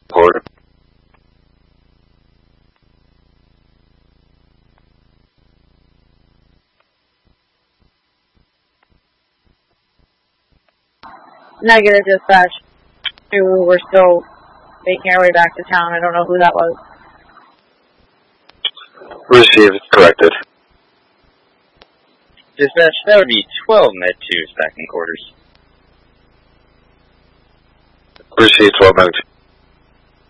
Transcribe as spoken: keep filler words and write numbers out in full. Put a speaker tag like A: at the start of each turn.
A: Report.
B: Negative dispatch. We're still making our way back to town. I don't know who that was.
A: Received. Corrected.
C: Dispatch, that would be twelve Med two back in quarters.
A: Received. twelve Med two.